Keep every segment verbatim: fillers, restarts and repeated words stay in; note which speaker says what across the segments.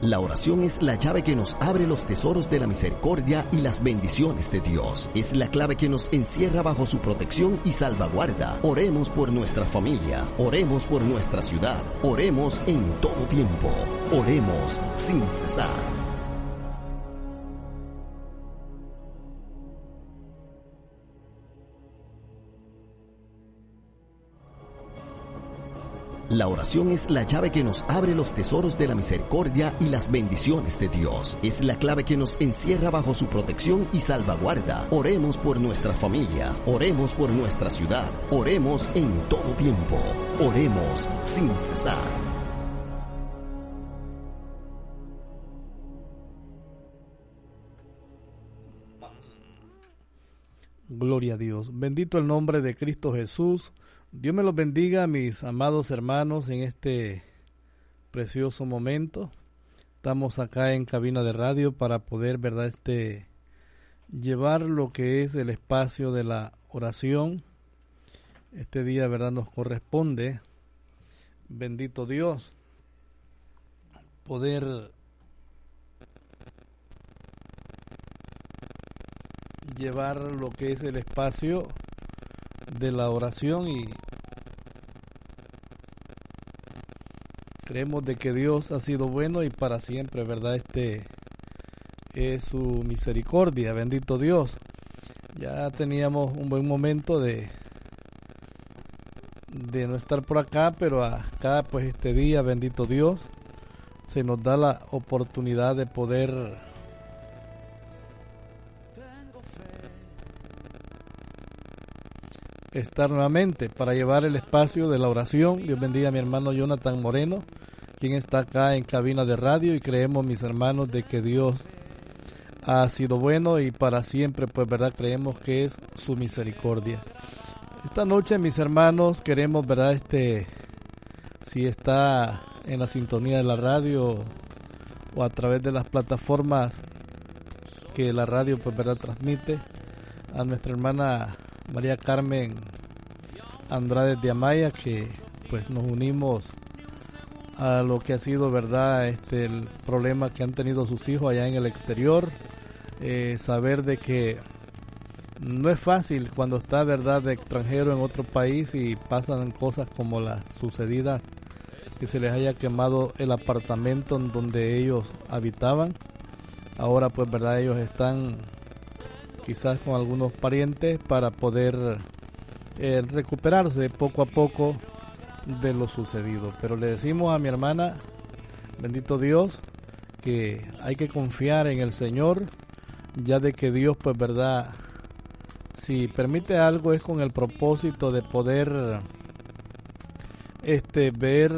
Speaker 1: La oración es la llave que nos abre los tesoros de la misericordia y las bendiciones de Dios. Es la clave que nos encierra bajo su protección y salvaguarda. Oremos por nuestras familias, oremos por nuestra ciudad, oremos en todo tiempo, oremos sin cesar. La oración es la llave que nos abre los tesoros de la misericordia y las bendiciones de Dios. Es la clave que nos encierra bajo su protección y salvaguarda. Oremos por nuestras familias, oremos por nuestra ciudad, oremos en todo tiempo, oremos sin cesar.
Speaker 2: Gloria a Dios. Bendito el nombre de Cristo Jesús. Dios me los bendiga, mis amados hermanos, en este precioso momento. Estamos acá en cabina de radio para poder, verdad, este llevar lo que es el espacio de la oración. Este día, verdad, nos corresponde, bendito Dios, poder llevar lo que es el espacio de la oración, y creemos de que Dios ha sido bueno y para siempre, verdad, este es su misericordia, bendito Dios. Ya teníamos un buen momento de de no estar por acá, pero acá pues este día, bendito Dios, se nos da la oportunidad de poder estar nuevamente para llevar el espacio de la oración. Dios bendiga a mi hermano Jonathan Moreno, quien está acá en cabina de radio, y creemos, mis hermanos, de que Dios ha sido bueno y para siempre, pues verdad, creemos que es su misericordia. Esta noche, mis hermanos, queremos, verdad, este si está en la sintonía de la radio o a través de las plataformas que la radio, pues verdad, transmite, a nuestra hermana María Carmen Andrade de Amaya, que pues nos unimos a lo que ha sido, verdad, este el problema que han tenido sus hijos allá en el exterior. Eh, saber de que no es fácil cuando está, verdad, de extranjero en otro país y pasan cosas como las sucedidas, que se les haya quemado el apartamento en donde ellos habitaban. Ahora pues, verdad, ellos están quizás con algunos parientes para poder eh, recuperarse poco a poco de lo sucedido. Pero le decimos a mi hermana, bendito Dios, que hay que confiar en el Señor, ya de que Dios, pues verdad, si permite algo es con el propósito de poder este ver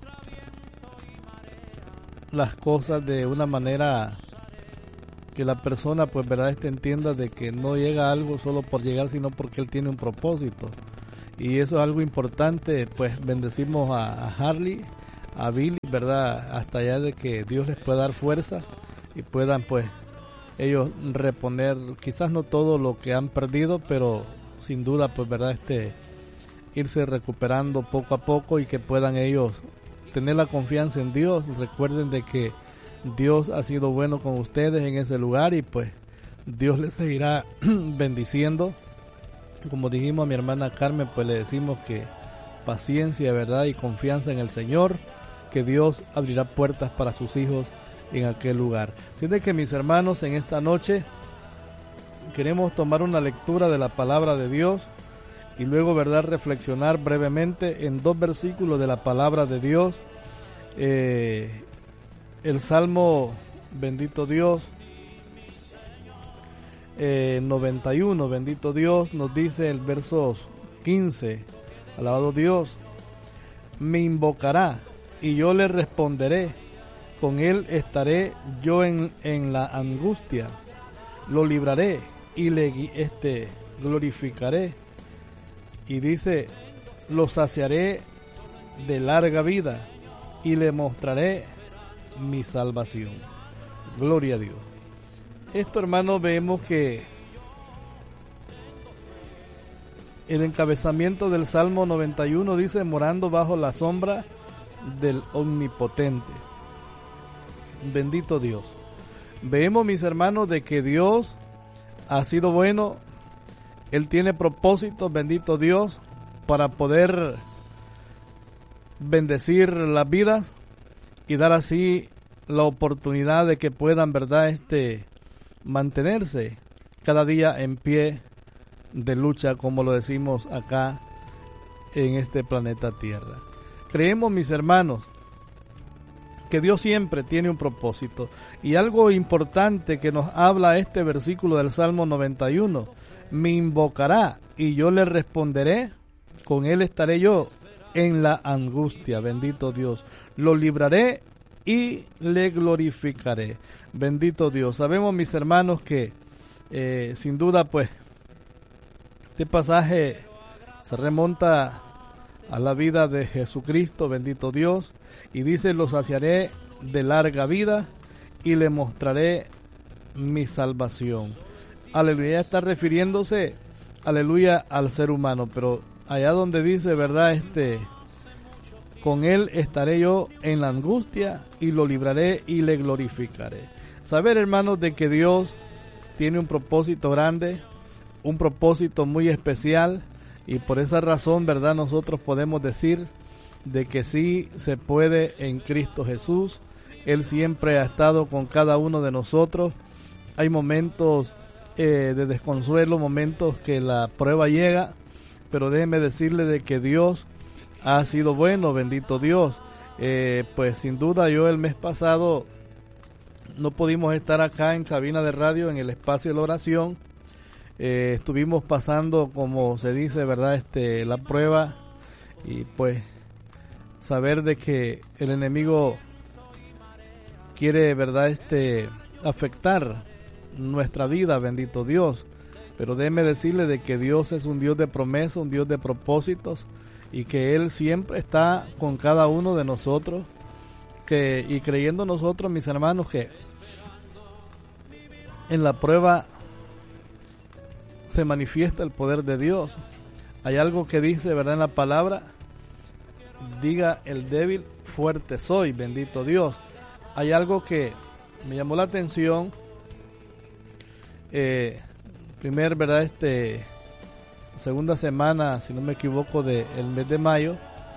Speaker 2: las cosas de una manera que la persona, pues verdad, este entienda de que no llega algo solo por llegar, sino porque él tiene un propósito. Y eso es algo importante. Pues bendecimos a, a Harley, a Billy, verdad, hasta allá de que Dios les pueda dar fuerzas y puedan pues ellos reponer, quizás no todo lo que han perdido, pero sin duda, pues verdad, este irse recuperando poco a poco, y que puedan ellos tener la confianza en Dios. Recuerden de que Dios ha sido bueno con ustedes en ese lugar, y pues Dios les seguirá bendiciendo. Como dijimos a mi hermana Carmen, pues le decimos que paciencia, verdad, y confianza en el Señor, que Dios abrirá puertas para sus hijos en aquel lugar. Así de que, mis hermanos, en esta noche queremos tomar una lectura de la palabra de Dios y luego, verdad, reflexionar brevemente en dos versículos de la palabra de Dios. Eh, el Salmo, bendito Dios, eh, noventa y uno, bendito Dios, nos dice el verso quince, alabado Dios, me invocará y yo le responderé, con él estaré yo en, en la angustia, lo libraré y le este, glorificaré. Y dice, lo saciaré de larga vida y le mostraré mi salvación. Gloria a Dios. Esto, hermano, vemos que el encabezamiento del Salmo noventa y uno dice, morando bajo la sombra del Omnipotente. Bendito Dios. Vemos, mis hermanos, de que Dios ha sido bueno. Él tiene propósitos, bendito Dios, para poder bendecir las vidas y dar así la oportunidad de que puedan, verdad, este, mantenerse cada día en pie de lucha, como lo decimos acá en este planeta Tierra. Creemos, mis hermanos, que Dios siempre tiene un propósito. Y algo importante que nos habla este versículo del Salmo noventa y uno: me invocará y yo le responderé, con él estaré yo en la angustia. Bendito Dios. Lo libraré y le glorificaré. Bendito Dios. Sabemos, mis hermanos, que eh, sin duda, pues, este pasaje se remonta a la vida de Jesucristo, bendito Dios, y dice: lo saciaré de larga vida y le mostraré mi salvación. Aleluya, está refiriéndose, aleluya, al ser humano, pero allá donde dice, verdad, este, con él estaré yo en la angustia y lo libraré y le glorificaré. Saber, hermanos, de que Dios tiene un propósito grande, un propósito muy especial, y por esa razón, verdad, nosotros podemos decir de que sí se puede en Cristo Jesús. Él siempre ha estado con cada uno de nosotros. Hay momentos eh, de desconsuelo, momentos que la prueba llega, pero déjeme decirle de que Dios ha sido bueno, bendito Dios. Eh, pues sin duda, yo el mes pasado no pudimos estar acá en cabina de radio en el espacio de la oración. Eh, estuvimos pasando, como se dice, verdad, este, la prueba, y pues saber de que el enemigo quiere, verdad, este, afectar nuestra vida, bendito Dios, pero déjeme decirle de que Dios es un Dios de promesa, un Dios de propósitos, y que Él siempre está con cada uno de nosotros, que, y creyendo nosotros, mis hermanos, que en la prueba se manifiesta el poder de Dios. Hay algo que dice, verdad, en la palabra: diga el débil, fuerte soy, bendito Dios. Hay algo que me llamó la atención, eh, primer, verdad, este, segunda semana, si no me equivoco, del mes de mayo,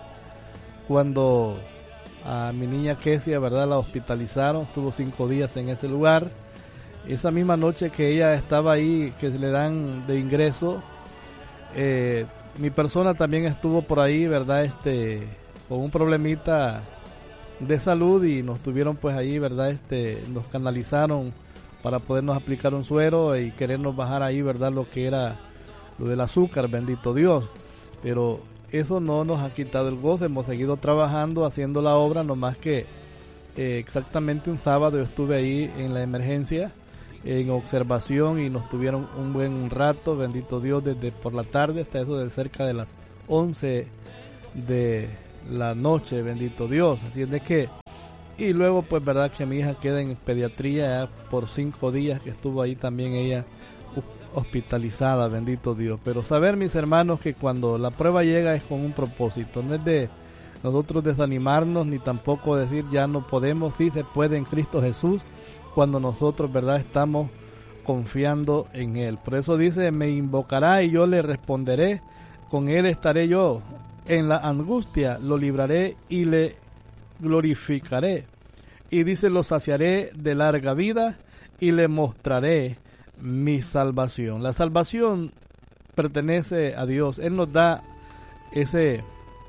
Speaker 2: cuando a mi niña Kesia, verdad, la hospitalizaron, estuvo cinco días en ese lugar. Esa misma noche que ella estaba ahí, que le dan de ingreso, eh, mi persona también estuvo por ahí, verdad, este, con un problemita de salud, y nos tuvieron pues ahí, verdad, este, nos canalizaron para podernos aplicar un suero y querernos bajar ahí, verdad, lo que era lo del azúcar, bendito Dios. Pero eso no nos ha quitado el gozo, hemos seguido trabajando, haciendo la obra, nomás que eh, exactamente un sábado yo estuve ahí en la emergencia, en observación, y nos tuvieron un buen rato, bendito Dios, desde por la tarde hasta eso de cerca de las once de la noche, bendito Dios. Así es de que, y luego pues verdad que mi hija queda en pediatría ya por cinco días que estuvo ahí también ella hospitalizada, bendito Dios. Pero saber, mis hermanos, que cuando la prueba llega es con un propósito, no es de nosotros desanimarnos, ni tampoco decir ya no podemos. Sí se puede en Cristo Jesús, cuando nosotros, verdad, estamos confiando en Él. Por eso dice: me invocará y yo le responderé, con Él estaré yo en la angustia, lo libraré y le glorificaré. Y dice: lo saciaré de larga vida y le mostraré mi salvación. La salvación pertenece a Dios. Él nos da ese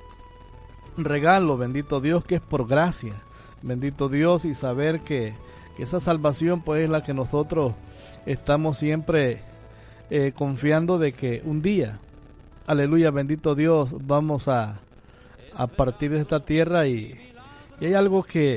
Speaker 2: regalo, bendito Dios, que es por gracia, bendito Dios, y saber que que esa salvación pues es la que nosotros estamos siempre eh, confiando de que un día, aleluya, bendito Dios, vamos a, a partir de esta tierra. Y, y hay algo que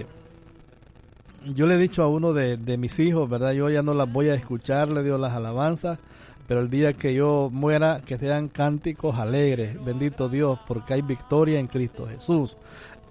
Speaker 2: yo le he dicho a uno de, de mis hijos, verdad, yo ya no las voy a escuchar, le digo las alabanzas, pero el día que yo muera, que sean cánticos alegres, bendito Dios, porque hay victoria en Cristo Jesús.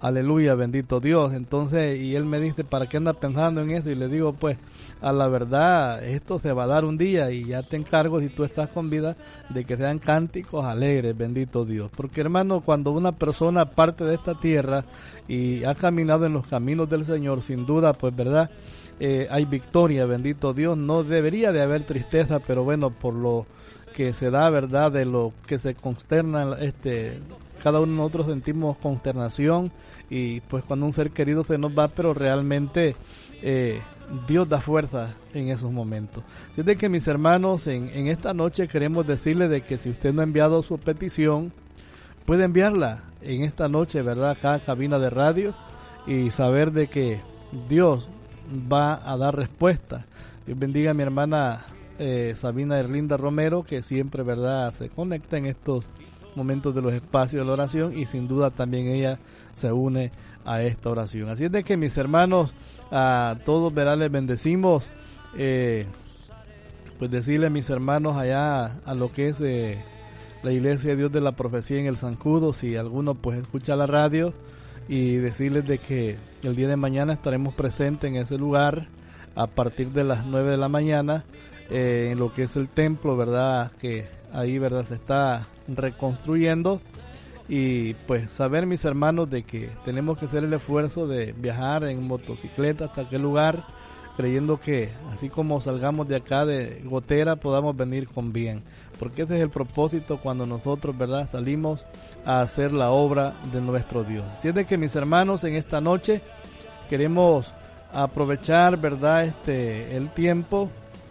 Speaker 2: Aleluya, bendito Dios. Entonces, y él me dice, ¿para qué andas pensando en eso? Y le digo, pues, a la verdad, esto se va a dar un día y ya te encargo, si tú estás con vida, de que sean cánticos alegres, bendito Dios. Porque, hermano, cuando una persona parte de esta tierra y ha caminado en los caminos del Señor, sin duda, pues, ¿verdad? Eh, hay victoria, bendito Dios. No debería de haber tristeza, pero bueno, por lo que se da, ¿verdad? De lo que se consterna, este... cada uno de nosotros sentimos consternación y pues cuando un ser querido se nos va, pero realmente eh, Dios da fuerza en esos momentos. Así de que, mis hermanos, en, en esta noche queremos decirle de que si usted no ha enviado su petición, puede enviarla en esta noche, ¿verdad? Acá en cabina de radio, y saber de que Dios va a dar respuesta. Dios bendiga a mi hermana eh, Sabina Erlinda Romero, que siempre, ¿verdad?, se conecta en estos momentos de los espacios de la oración, y sin duda también ella se une a esta oración. Así es de que, mis hermanos, a todos, verá, les bendecimos, eh, pues decirle a mis hermanos allá a lo que es eh, la Iglesia de Dios de la Profecía en el Zancudo, si alguno pues escucha la radio, y decirles de que el día de mañana estaremos presentes en ese lugar a partir de las nueve de la mañana, eh, en lo que es el templo, verdad, que ahí, verdad, se está reconstruyendo. Y pues saber, mis hermanos, de que tenemos que hacer el esfuerzo de viajar en motocicleta hasta aquel lugar, creyendo que así como salgamos de acá de Gotera, podamos venir con bien, porque ese es el propósito cuando nosotros, verdad, salimos a hacer la obra de nuestro Dios. Así es de que, mis hermanos, en esta noche queremos aprovechar, verdad, este el tiempo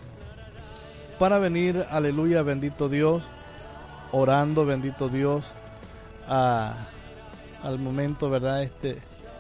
Speaker 2: para venir, aleluya, bendito Dios, orando, bendito Dios, a, al momento, verdad, este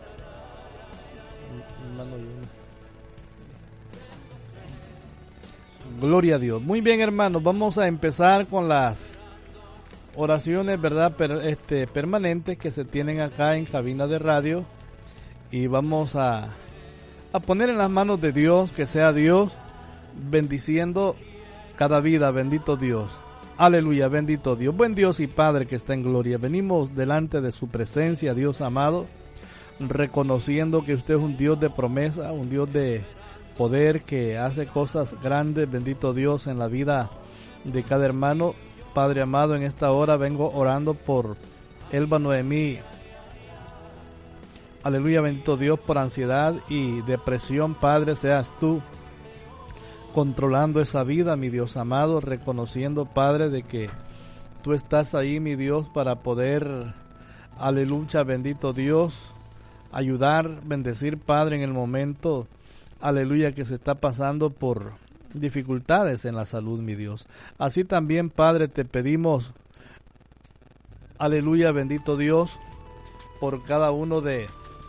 Speaker 2: gloria a Dios. Muy bien, hermanos, vamos a empezar con las oraciones, verdad, per, este, permanentes que se tienen acá en cabina de radio, y vamos a, a poner en las manos de Dios, que sea Dios bendiciendo cada vida, bendito Dios. Aleluya, bendito Dios. Buen Dios y Padre que está en gloria, venimos delante de su presencia, Dios amado, reconociendo que usted es un Dios de promesa, un Dios de poder, que hace cosas grandes, bendito Dios, en la vida de cada hermano. Padre amado, en esta hora vengo orando por Elba Noemí, aleluya, bendito Dios, por ansiedad y depresión. Padre, seas tú controlando esa vida, mi Dios amado, reconociendo, Padre, de que tú estás ahí, mi Dios, para poder, aleluya, bendito Dios, ayudar, bendecir, Padre, en el momento, aleluya, que se está pasando por dificultades en la salud, mi Dios. Así también, Padre, te pedimos, aleluya, bendito Dios, por cada uno de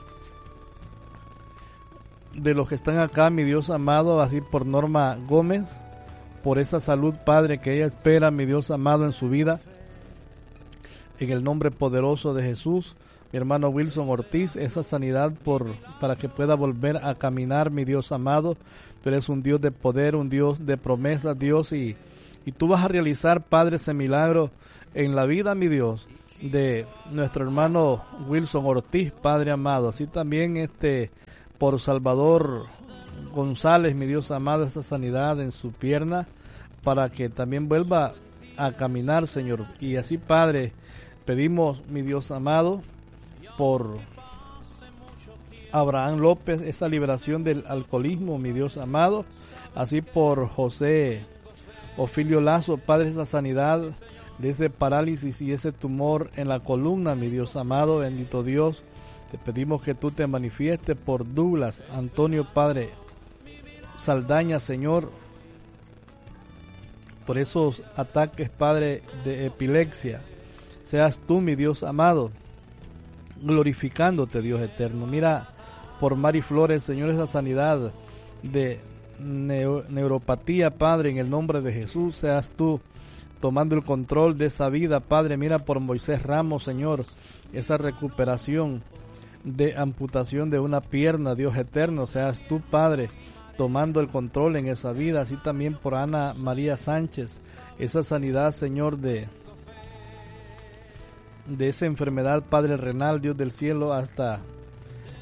Speaker 2: de los que están acá, mi Dios amado, así por Norma Gómez, por esa salud, Padre, que ella espera, mi Dios amado, en su vida, en el nombre poderoso de Jesús. Mi hermano Wilson Ortiz, esa sanidad por para que pueda volver a caminar, mi Dios amado. Tú eres un Dios de poder, un Dios de promesas, Dios, y, y tú vas a realizar, Padre, ese milagro en la vida, mi Dios, de nuestro hermano Wilson Ortiz, Padre amado. Así también este por Salvador González, mi Dios amado, esa sanidad en su pierna, para que también vuelva a caminar, Señor. Y así, Padre, pedimos, mi Dios amado, por Abraham López, esa liberación del alcoholismo, mi Dios amado. Así por José Ofilio Lazo, Padre, esa sanidad de ese parálisis y ese tumor en la columna, mi Dios amado, bendito Dios. Te pedimos que tú te manifiestes por Douglas Antonio, Padre Saldaña, Señor, por esos ataques, Padre, de epilepsia. Seas tú, mi Dios amado, glorificándote, Dios eterno. Mira por Mari Flores, Señor, esa sanidad de neo, neuropatía, Padre, en el nombre de Jesús. Seas tú tomando el control de esa vida, Padre. Mira por Moisés Ramos, Señor, esa recuperación de amputación de una pierna, Dios eterno. Seas tú, Padre, tomando el control en esa vida. Así también por Ana María Sánchez, esa sanidad, Señor, de de esa enfermedad, Padre renal, Dios del cielo, hasta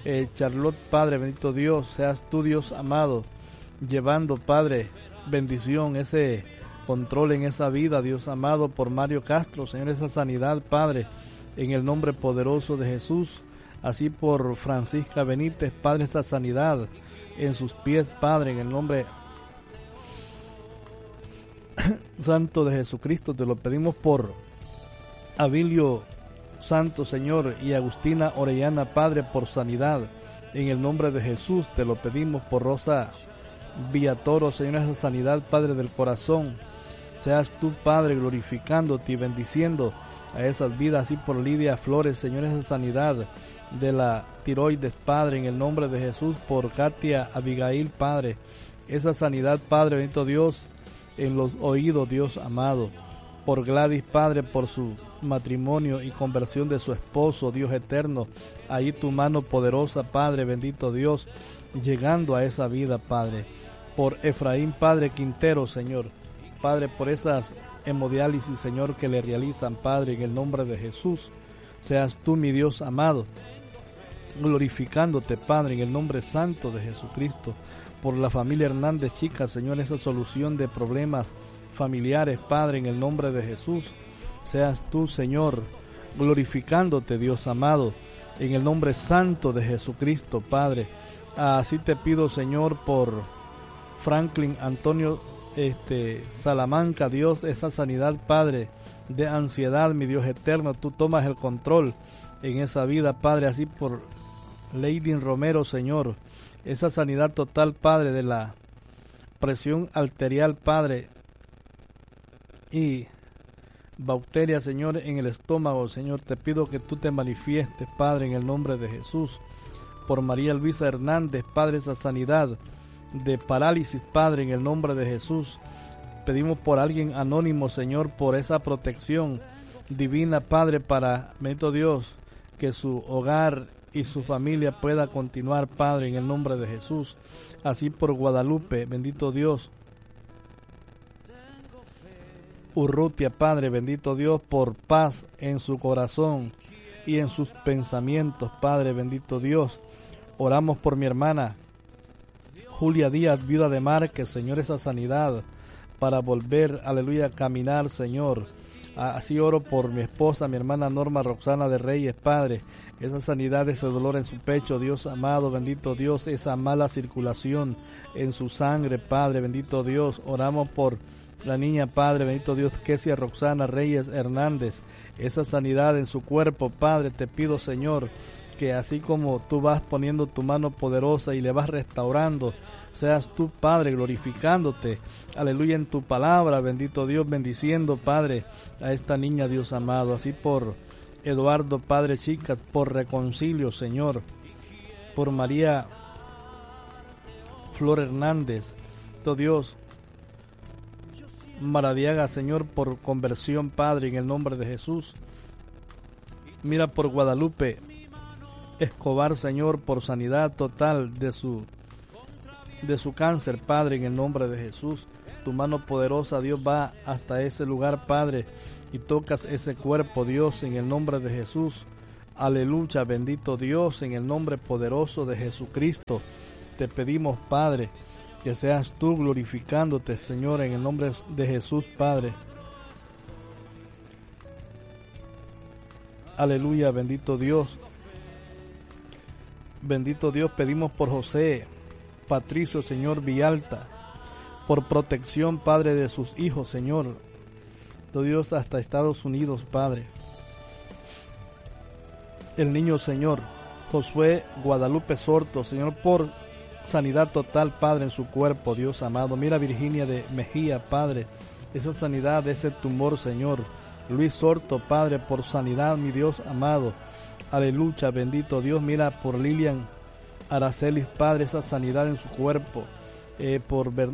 Speaker 2: eh, Charlotte, Padre, bendito Dios, seas tú, Dios amado, llevando, Padre, bendición, ese control en esa vida, Dios amado, por Mario Castro, Señor, esa sanidad, Padre, en el nombre poderoso de Jesús, así por Francisca Benítez, Padre, esa sanidad en sus pies, Padre, en el nombre santo de Jesucristo, te lo pedimos por Abilio Santo, Señor, y Agustina Orellana, Padre, por sanidad, en el nombre de Jesús, te lo pedimos por Rosa Villatoro, Señor, esa sanidad, Padre del corazón, seas tú, Padre, glorificándote y bendiciendo a esas vidas, así por Lidia Flores, Señor, esa sanidad de la tiroides, Padre, en el nombre de Jesús, por Katia Abigail, Padre, esa sanidad, Padre, bendito Dios, en los oídos, Dios amado, por Gladys, Padre, por su matrimonio y conversión de su esposo, Dios eterno, ahí tu mano poderosa, Padre, bendito Dios, llegando a esa vida, Padre, por Efraín, Padre Quintero, Señor, Padre, por esas hemodiálisis, Señor, que le realizan, Padre, en el nombre de Jesús, seas tú, mi Dios amado, glorificándote, Padre, en el nombre santo de Jesucristo, por la familia Hernández Chica, Señor, esa solución de problemas familiares, Padre, en el nombre de Jesús, seas tú, Señor, glorificándote, Dios amado, en el nombre santo de Jesucristo, Padre. Así te pido, Señor, por Franklin Antonio este, Salamanca, Dios, esa sanidad, Padre, de ansiedad, mi Dios eterno, tú tomas el control en esa vida, Padre, así por Lady Romero, Señor, esa sanidad total, Padre, de la presión arterial, Padre, y bacterias, Señor, en el estómago, Señor, te pido que tú te manifiestes, Padre, en el nombre de Jesús, por María Luisa Hernández, Padre, esa sanidad de parálisis, Padre, en el nombre de Jesús, pedimos por alguien anónimo, Señor, por esa protección divina, Padre, para, bendito Dios, que su hogar y su familia pueda continuar, Padre, en el nombre de Jesús, así por Guadalupe, bendito Dios, Urrutia, Padre, bendito Dios, por paz en su corazón y en sus pensamientos, Padre, bendito Dios, oramos por mi hermana Julia Díaz, viuda de Márquez, Señor, esa sanidad para volver, aleluya, a caminar, Señor. Así oro por mi esposa, mi hermana Norma Roxana de Reyes, Padre, esa sanidad, ese dolor en su pecho, Dios amado, bendito Dios, esa mala circulación en su sangre, Padre, bendito Dios, oramos por la niña, Padre, bendito Dios, Kesia Roxana Reyes Hernández, esa sanidad en su cuerpo, Padre, te pido, Señor, que así como tú vas poniendo tu mano poderosa y le vas restaurando, seas tú, Padre, glorificándote, aleluya, en tu palabra, bendito Dios, bendiciendo, Padre, a esta niña, Dios amado, así por Eduardo, Padre Chicas, por Reconcilio, Señor, por María Flor Hernández, bendito Dios, Maradiaga, Señor, por conversión, Padre, en el nombre de Jesús, mira por Guadalupe Escobar, Señor, por sanidad total de su de su cáncer, Padre, en el nombre de Jesús. Tu mano poderosa, Dios, va hasta ese lugar, Padre, y tocas ese cuerpo, Dios, en el nombre de Jesús. Aleluya, bendito Dios, en el nombre poderoso de Jesucristo. Te pedimos, Padre, que seas tú glorificándote, Señor, en el nombre de Jesús, Padre. Aleluya, bendito Dios. Bendito Dios, pedimos por José Patricio, Señor, Villalta, por protección, Padre, de sus hijos, Señor, de Dios, hasta Estados Unidos, Padre. El niño, Señor, Josué Guadalupe Sorto, Señor, por sanidad total, Padre, en su cuerpo, Dios amado. Mira Virginia de Mejía, Padre, esa sanidad de ese tumor, Señor. Luis Sorto, Padre, por sanidad, mi Dios amado. Aleluya, bendito Dios. Mira por Lilian Aracelis, Padre, esa sanidad en su cuerpo, eh, por Ber...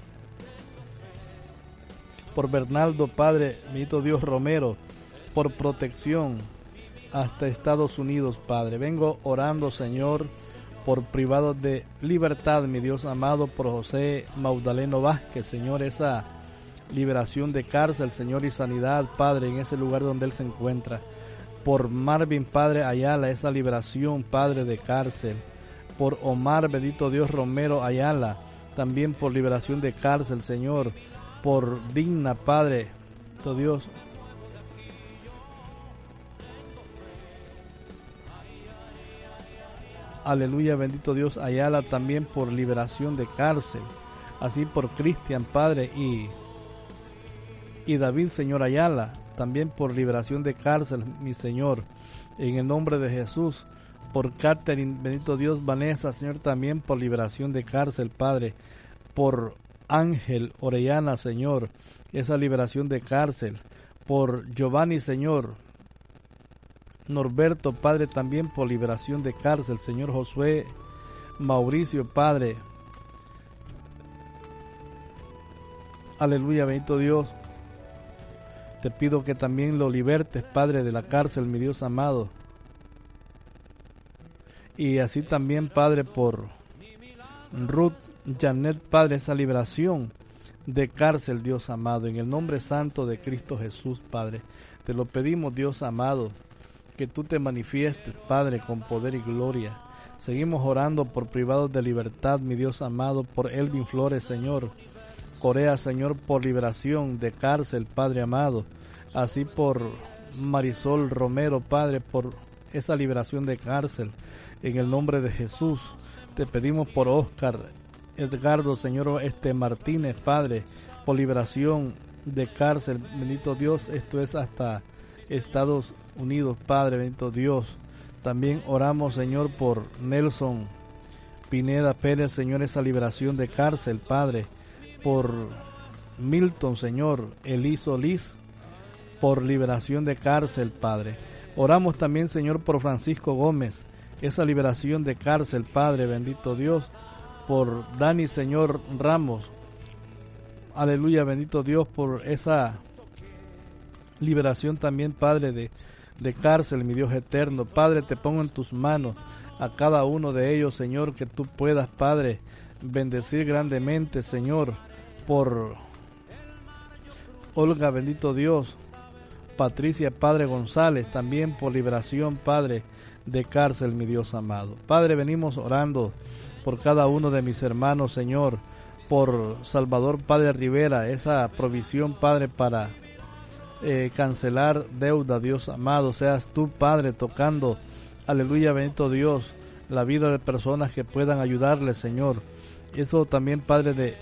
Speaker 2: por Bernaldo, Padre, bendito Dios, Romero, por protección hasta Estados Unidos, Padre. Vengo orando, Señor, por privados de libertad, mi Dios amado, por José Maudaleno Vázquez, Señor, esa liberación de cárcel, Señor, y sanidad, Padre, en ese lugar donde él se encuentra. por Marvin, Padre Ayala, esa liberación, Padre, de cárcel. Por Omar, bendito Dios, Romero Ayala, también por liberación de cárcel, Señor. Por Digna, Padre, bendito Dios. Aleluya, bendito Dios, Ayala, también por liberación de cárcel. Así por Cristian, Padre, y, y David, Señor Ayala, también por liberación de cárcel, mi Señor, en el nombre de Jesús. Por Catherine, bendito Dios, Vanessa, Señor, también por liberación de cárcel, Padre. Por Ángel Orellana, Señor, esa liberación de cárcel. Por Giovanni, Señor. Norberto, Padre, también por liberación de cárcel. Señor Josué Mauricio, Padre. Aleluya, bendito Dios. Te pido que también lo libertes, Padre, de la cárcel, mi Dios amado. Y así también, Padre, por Ruth Janet, Padre, esa liberación de cárcel, Dios amado, en el nombre santo de Cristo Jesús, Padre. Te lo pedimos, Dios amado, que tú te manifiestes, Padre, con poder y gloria. Seguimos orando por privados de libertad, mi Dios amado, por Elvin Flores, Señor. Corea, Señor, por liberación de cárcel, Padre amado. Así por Marisol Romero, Padre, por esa liberación de cárcel. En el nombre de Jesús, te pedimos por Oscar Edgardo, Señor, este Martínez, Padre, por liberación de cárcel. Bendito Dios, esto es hasta Estados Unidos, Padre, bendito Dios. También oramos, Señor, por Nelson Pineda Pérez, Señor, esa liberación de cárcel, Padre. Por Milton, Señor, Eliso Liz, por liberación de cárcel, Padre. Oramos también, Señor, por Francisco Gómez, esa liberación de cárcel, Padre, bendito Dios. Por Dani, Señor, Ramos, aleluya, bendito Dios, por esa liberación también, Padre, de, de cárcel, mi Dios eterno. Padre, te pongo en tus manos a cada uno de ellos, Señor, que tú puedas, Padre, bendecir grandemente, Señor, por Olga, bendito Dios, Patricia, Padre González, también por liberación, Padre, de cárcel, mi Dios amado. Padre, venimos orando por cada uno de mis hermanos, Señor, por Salvador, Padre Rivera, esa provisión, Padre, para eh, cancelar deuda, Dios amado. Seas tú, Padre, tocando, aleluya, bendito Dios, la vida de personas que puedan ayudarle, Señor. Eso también, Padre, de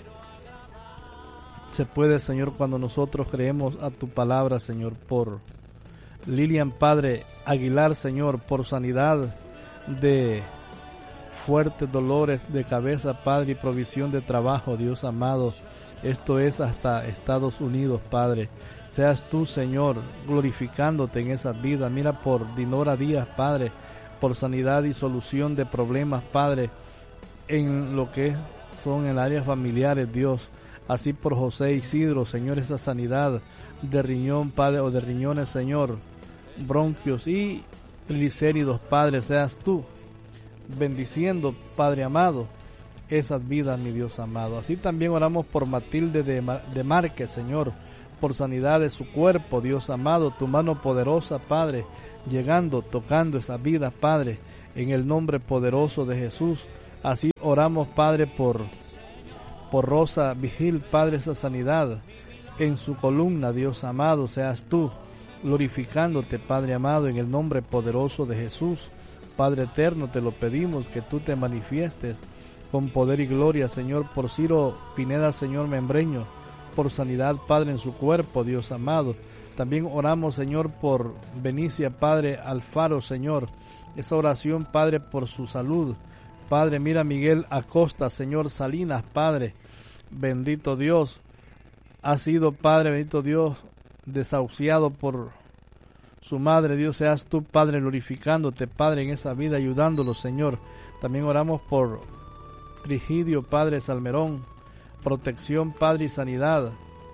Speaker 2: se puede, Señor, cuando nosotros creemos a tu palabra, Señor. Por Lilian, Padre Aguilar, Señor, por sanidad de fuertes dolores de cabeza, Padre, y provisión de trabajo, Dios amado. Esto es hasta Estados Unidos, Padre. Seas tú, Señor, glorificándote en esas vidas. Mira por Dinora Díaz, Padre, por sanidad y solución de problemas, Padre, en lo que son en áreas familiares, Dios. Así por José Isidro, Señor, esa sanidad de riñón, Padre, o de riñones, Señor, bronquios y triglicéridos, Padre, seas tú bendiciendo, Padre amado, esas vidas, mi Dios amado. Así también oramos por Matilde de, Mar- de Márquez, Señor, por sanidad de su cuerpo, Dios amado, tu mano poderosa, Padre, llegando, tocando esas vidas, Padre, en el nombre poderoso de Jesús. Así oramos, Padre, por por Rosa Vigil, Padre, esa sanidad en su columna, Dios amado, seas tú glorificándote, Padre amado, en el nombre poderoso de Jesús. Padre eterno, te lo pedimos, que tú te manifiestes con poder y gloria, Señor, por Ciro Pineda, Señor Membreño, por sanidad, Padre, en su cuerpo, Dios amado. También oramos, Señor, por Benicia, Padre Alfaro, Señor, esa oración, Padre, por su salud. Padre, mira Miguel Acosta, Señor Salinas, Padre, bendito Dios, ha sido, Padre, bendito Dios, desahuciado por su madre. Dios, seas tú, Padre, glorificándote, Padre, en esa vida, ayudándolo, Señor. También oramos por Frigidio, Padre Salmerón, protección, Padre, y sanidad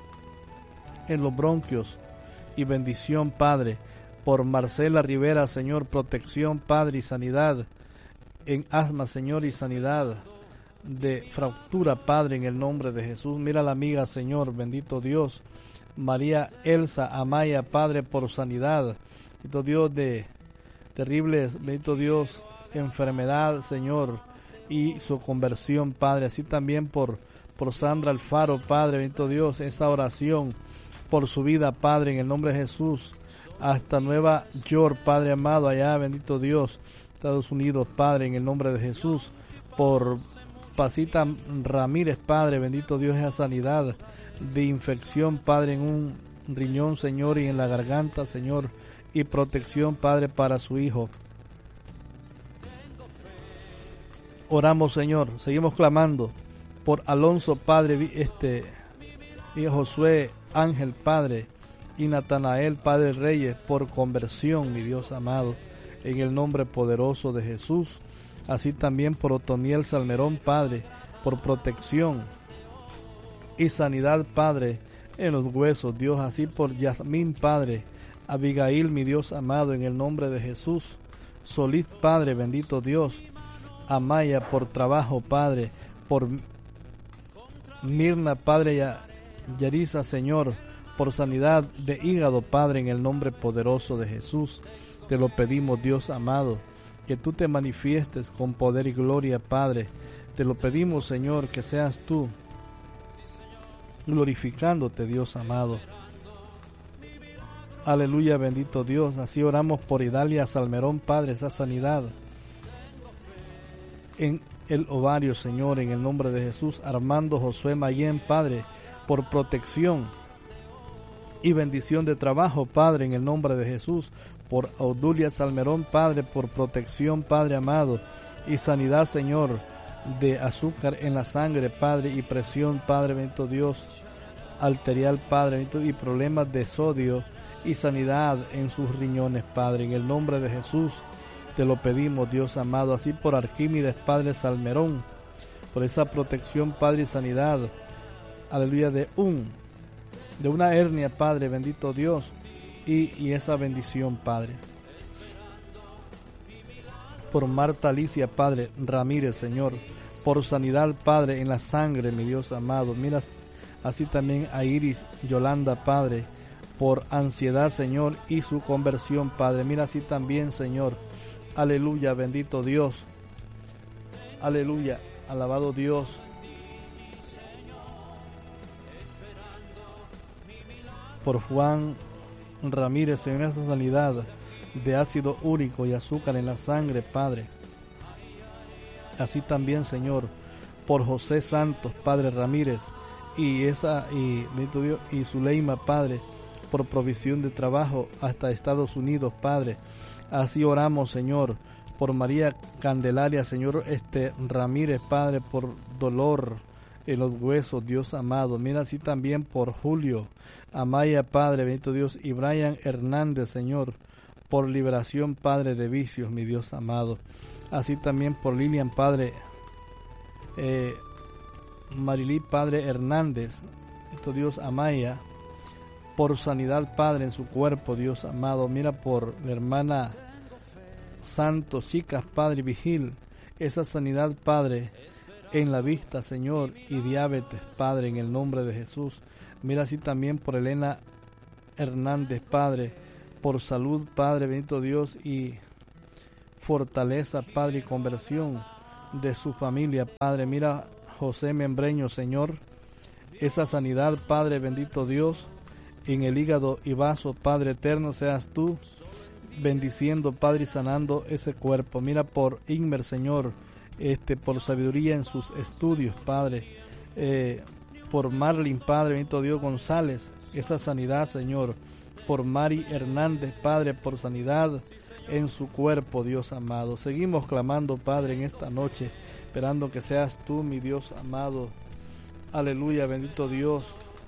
Speaker 2: en los bronquios y bendición, Padre. Por Marcela Rivera, Señor, protección, Padre, y sanidad en asma, Señor, y sanidad de fractura, Padre, en el nombre de Jesús. Mira la amiga, Señor, bendito Dios, María Elsa Amaya, Padre, por sanidad bendito Dios, de terribles, bendito Dios, enfermedad, Señor, y su conversión, Padre. Así también por, por Sandra Alfaro, Padre, bendito Dios, esa oración por su vida, Padre, en el nombre de Jesús, hasta Nueva York, Padre amado, allá, bendito Dios, Estados Unidos, Padre, en el nombre de Jesús, por Pasita Ramírez, Padre, bendito Dios, esa sanidad de infección, Padre, en un riñón, Señor, y en la garganta, Señor, y protección, Padre, para su hijo. Oramos, Señor, seguimos clamando por Alonso, Padre, este, y Josué Ángel, Padre, y Natanael, Padre Reyes, por conversión, mi Dios amado, en el nombre poderoso de Jesús. Así también por Otoniel Salmerón, Padre, por protección y sanidad, Padre, en los huesos, Dios. Así por Yasmín, Padre, Abigail, mi Dios amado, en el nombre de Jesús. Solís, Padre, bendito Dios. Amaya, por trabajo, Padre, por Mirna, Padre, Yarisa, Señor, por sanidad de hígado, Padre, en el nombre poderoso de Jesús. Te lo pedimos, Dios amado, que tú te manifiestes con poder y gloria, Padre. Te lo pedimos, Señor, que seas tú glorificándote, Dios amado. Aleluya, bendito Dios. Así oramos por Idalia Salmerón, Padre, esa sanidad en el ovario, Señor, en el nombre de Jesús. Armando Josué Mayén, Padre, por protección y bendición de trabajo, Padre, en el nombre de Jesús. Por Audulia Salmerón, Padre, por protección, Padre amado, y sanidad, Señor, de azúcar en la sangre, Padre, y presión, Padre, bendito Dios, arterial, Padre, bendito, y problemas de sodio, y sanidad en sus riñones, Padre, en el nombre de Jesús. Te lo pedimos, Dios amado. Así por Arquímedes, Padre Salmerón, por esa protección, Padre, y sanidad, aleluya, de un, de una hernia, Padre, bendito Dios, y, y esa bendición, Padre. Por Marta Alicia, Padre Ramírez, Señor, por sanidad, Padre, en la sangre, mi Dios amado. Mira, así también a Iris Yolanda, Padre, por ansiedad, Señor, y su conversión, Padre. Mira, así también, Señor, aleluya, bendito Dios, aleluya, alabado Dios. Por Juan Ramírez, en esa sanidad de ácido úrico y azúcar en la sangre, Padre. Así también, Señor, por José Santos, Padre Ramírez, y esa y bendito Dios, y Zuleima, Padre, por provisión de trabajo hasta Estados Unidos, Padre. Así oramos, Señor, por María Candelaria, Señor, este Ramírez, Padre, por dolor en los huesos, Dios amado. Mira, así también por Julio Amaya, Padre, bendito Dios, y Brian Hernández, Señor, por liberación, Padre, de vicios, mi Dios amado. Así también por Lilian, Padre, eh, Marilí, Padre Hernández, bendito Dios, Amaya, por sanidad, Padre, en su cuerpo, Dios amado. Mira, por la hermana Santos, Chicas, Padre Vigil, esa sanidad, Padre, en la vista, Señor, y diabetes, Padre, en el nombre de Jesús. Mira, así también por Elena Hernández, Padre, por salud, Padre, bendito Dios, y fortaleza, Padre, y conversión de su familia, Padre. Mira, José Membreño, Señor, esa sanidad, Padre, bendito Dios, en el hígado y vaso, Padre eterno, seas tú bendiciendo, Padre, y sanando ese cuerpo. Mira, por Inmer, Señor, este, por sabiduría en sus estudios, Padre, eh, por Marlin, Padre, bendito Dios, González, esa sanidad, Señor, por Mari Hernández, Padre, por sanidad en su cuerpo, Dios amado. Seguimos clamando, Padre, en esta noche, esperando que seas tú, mi Dios amado, aleluya, bendito Dios,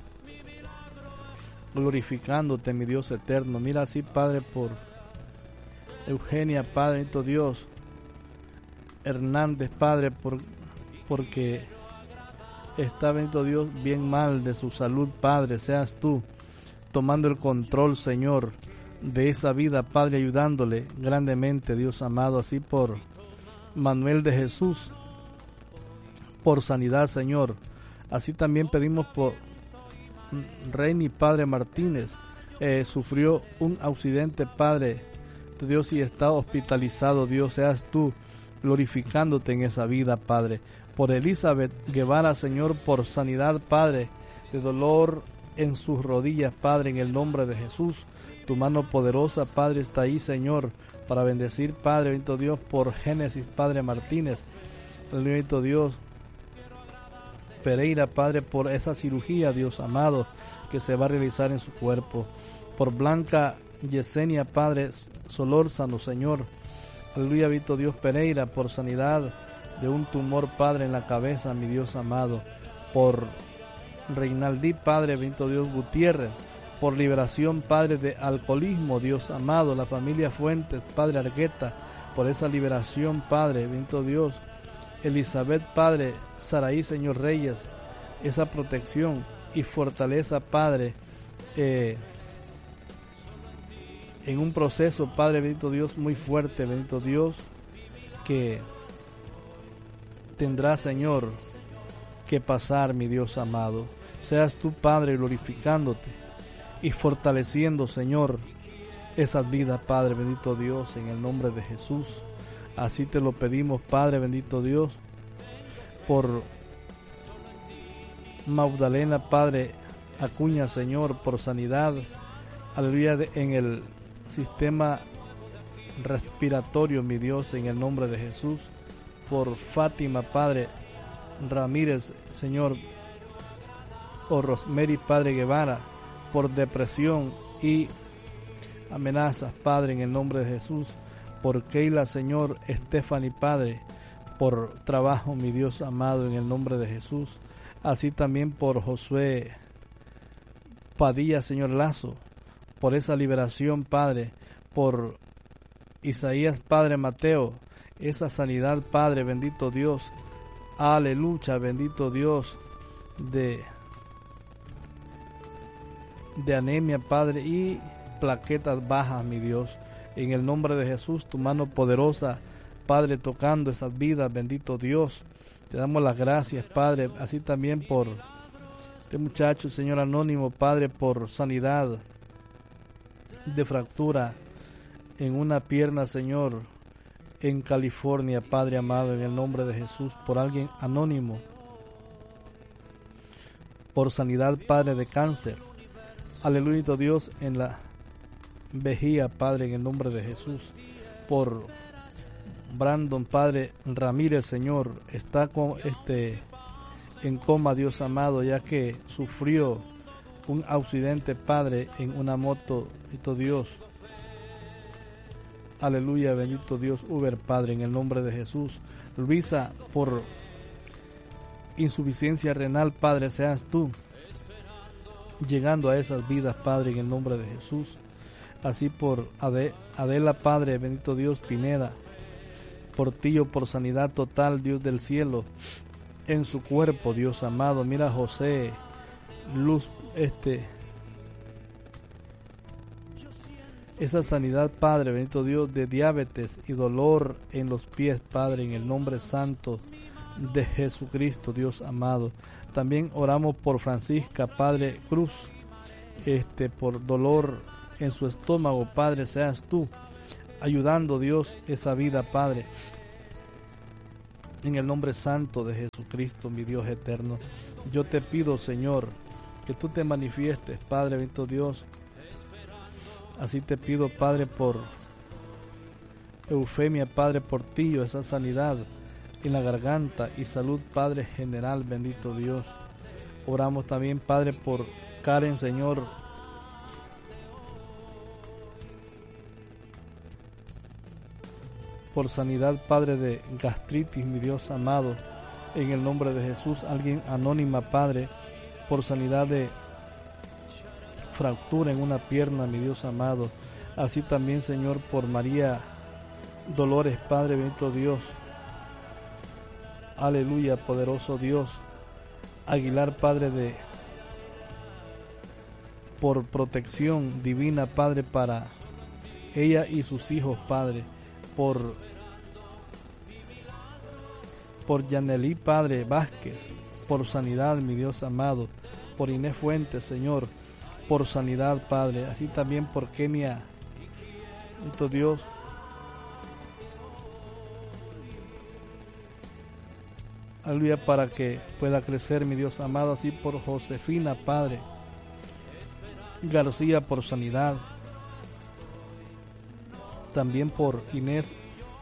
Speaker 2: glorificándote, mi Dios eterno. Mira, así, Padre, por Eugenia, Padre, bendito Dios, Hernández, Padre, por, porque está, bendito Dios, bien mal de su salud, Padre. Seas tú tomando el control, Señor, de esa vida, Padre, ayudándole grandemente, Dios amado. Así por Manuel de Jesús, por sanidad, Señor. Así también pedimos por Reini, Padre Martínez, eh, sufrió un accidente, Padre de Dios, y está hospitalizado, Dios, seas tú glorificándote en esa vida, Padre. Por Elizabeth Guevara, Señor, por sanidad, Padre, de dolor en sus rodillas, Padre, en el nombre de Jesús. Tu mano poderosa, Padre, está ahí, Señor, para bendecir, Padre, bendito Dios, por Génesis, Padre Martínez, bendito Dios, Pereira, Padre, por esa cirugía, Dios amado, que se va a realizar en su cuerpo. Por Blanca Yesenia, Padre Solórzano, Señor, aleluya, bendito Dios, Pereira, por sanidad de un tumor, Padre, en la cabeza, mi Dios amado. Por Reinaldí, Padre, bendito Dios, Gutiérrez, por liberación, Padre, de alcoholismo, Dios amado. La familia Fuentes, Padre Argueta, por esa liberación, Padre, bendito Dios. Elizabeth, Padre Saraí, Señor Reyes, esa protección y fortaleza, Padre, eh, en un proceso, Padre, bendito Dios, muy fuerte, bendito Dios, que tendrá, Señor, que pasar, mi Dios amado. Seas tú, Padre, glorificándote y fortaleciendo, Señor, esas vidas, Padre, bendito Dios, en el nombre de Jesús. Así te lo pedimos, Padre, bendito Dios, por Magdalena, Padre Acuña, Señor, por sanidad, aleluya, en el sistema respiratorio, mi Dios, en el nombre de Jesús. Por Fátima, Padre Ramírez, Señor, por Rosemary, Padre Guevara, por depresión y amenazas, Padre, en el nombre de Jesús. Por Keila, Señor, Stephanie, Padre, por trabajo, mi Dios amado, en el nombre de Jesús. Así también por Josué Padilla, Señor Lazo, por esa liberación, Padre. Por Isaías, Padre Mateo, esa sanidad, Padre, bendito Dios. Aleluya, bendito Dios, de, de anemia, Padre, y plaquetas bajas, mi Dios. En el nombre de Jesús, tu mano poderosa, Padre, tocando esas vidas, bendito Dios. Te damos las gracias, Padre, así también por este muchacho, Señor anónimo, Padre, por sanidad de fractura en una pierna, Señor, en California, Padre amado, en el nombre de Jesús, por alguien anónimo, por sanidad, Padre, de cáncer. Aleluya, Dios, en la vejiga, Padre, en el nombre de Jesús. Por Brandon, Padre Ramírez, Señor, está con este en coma, Dios amado, ya que sufrió un accidente, Padre, en una moto, bendito Dios. Aleluya, bendito Dios, Uber, Padre, en el nombre de Jesús. Luisa, por insuficiencia renal, Padre, seas tú llegando a esas vidas, Padre, en el nombre de Jesús. Así por Adela, Padre, bendito Dios, Pineda, Portillo, por sanidad total, Dios del cielo, en su cuerpo, Dios amado. Mira José, Luz, este, esa sanidad, Padre, bendito Dios, de diabetes y dolor en los pies, Padre, en el nombre santo de Jesucristo, Dios amado. También oramos por Francisca, Padre Cruz, este, por dolor en su estómago, Padre, seas tú ayudando, Dios, esa vida, Padre, en el nombre santo de Jesucristo, mi Dios eterno. Yo te pido, Señor, que tú te manifiestes, Padre, bendito Dios. Así te pido, Padre, por Eufemia, Padre Portillo, esa sanidad en la garganta y salud, Padre general, bendito Dios. Oramos también, Padre, por Karen, Señor, por sanidad, Padre, de gastritis, mi Dios amado, en el nombre de Jesús. Alguien anónima, Padre, por sanidad de fractura en una pierna, mi Dios amado. Así también, Señor, por María Dolores, Padre, bendito Dios. Aleluya, poderoso Dios. Aguilar, Padre, de por protección divina, Padre, para ella y sus hijos, Padre. Por por Yanelí, Padre Vázquez, por sanidad, mi Dios amado. Por Inés Fuentes, Señor, por sanidad, Padre, así también por Kenia, bendito Dios, aleluya, para que pueda crecer, mi Dios amado, así por Josefina, Padre García, por sanidad, también por Inés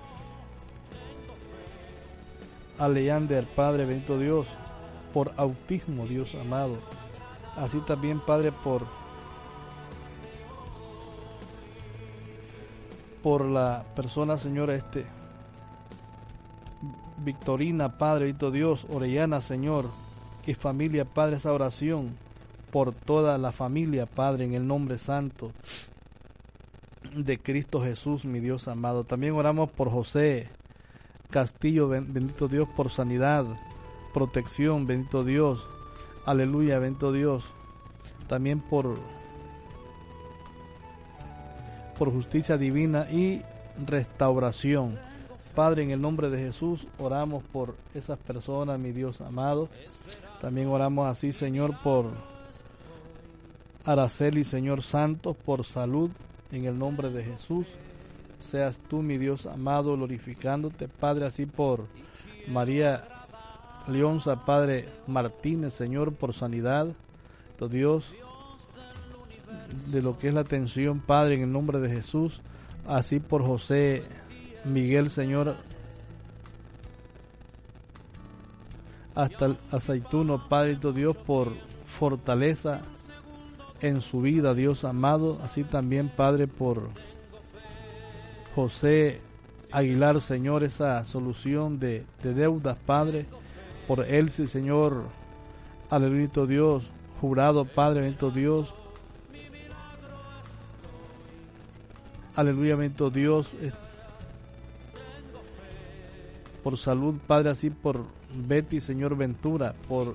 Speaker 2: Aleander, Padre bendito Dios, por autismo, Dios amado, así también, Padre, por por la persona, Señor, este Victorina, Padre bendito Dios, Orellana, Señor, y familia, Padre, esa oración por toda la familia, Padre, en el nombre santo de Cristo Jesús, mi Dios amado. También oramos por José Castillo, bendito Dios, por sanidad, protección, bendito Dios, aleluya, bendito Dios. También por por justicia divina y restauración. Padre, en el nombre de Jesús, oramos por esas personas, mi Dios amado. También oramos así, Señor, por Araceli, Señor Santos, por salud, en el nombre de Jesús. Seas tú, mi Dios amado, glorificándote, Padre, así por María Leonza, Padre Martínez, Señor, por sanidad, tu Dios, de lo que es la tensión, Padre, en el nombre de Jesús. Así por José Miguel, Señor, hasta el aceituno, Padre, tu Dios, por fortaleza en su vida, Dios amado. Así también, Padre, por José Aguilar, Señor, esa solución de, de deudas, Padre, por Elsie, Señor, aleluya, Dios, jurado, Padre, bendito Dios, aleluya, bendito Dios, por salud, Padre, así por Betty, Señor Ventura, por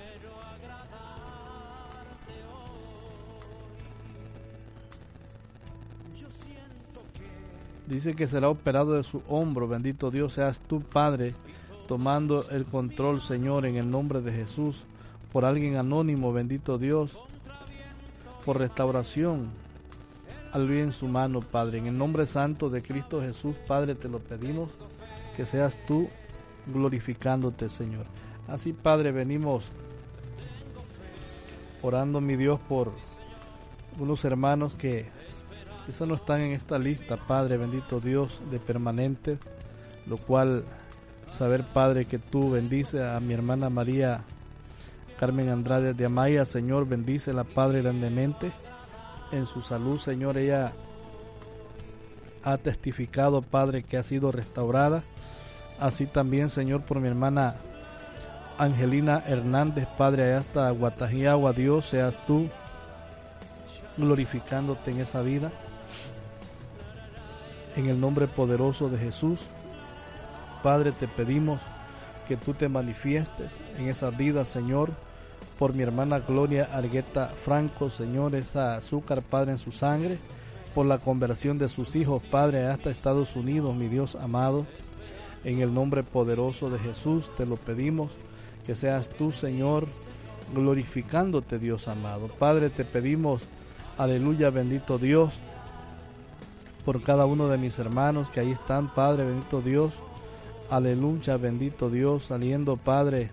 Speaker 2: dice que será operado de su hombro, bendito Dios, seas tú, Padre, tomando el control, Señor, en el nombre de Jesús, por alguien anónimo, bendito Dios, por restauración, aleluya, en su mano, Padre, en el nombre santo de Cristo Jesús, Padre, te lo pedimos, que seas tú glorificándote, Señor. Así, Padre, venimos orando, mi Dios, por unos hermanos que quizás no están en esta lista, Padre, bendito Dios, de permanente, lo cual saber, Padre, que tú bendices a mi hermana María Carmen Andrade de Amaya, Señor, bendícela, Padre, grandemente en su salud, Señor. Ella ha testificado, Padre, que ha sido restaurada. Así también, Señor, por mi hermana Angelina Hernández, Padre, allá hasta Guatajiagua, Dios, seas tú glorificándote en esa vida, en el nombre poderoso de Jesús. Padre, te pedimos que tú te manifiestes en esa vida, Señor, por mi hermana Gloria Argueta Franco, Señor, esa azúcar, Padre, en su sangre, por la conversión de sus hijos, Padre, hasta Estados Unidos, mi Dios amado, en el nombre poderoso de Jesús, te lo pedimos, que seas tú, Señor, glorificándote, Dios amado. Padre, te pedimos, aleluya, bendito Dios, por cada uno de mis hermanos que ahí están, Padre, bendito Dios, aleluya, bendito Dios, saliendo, Padre,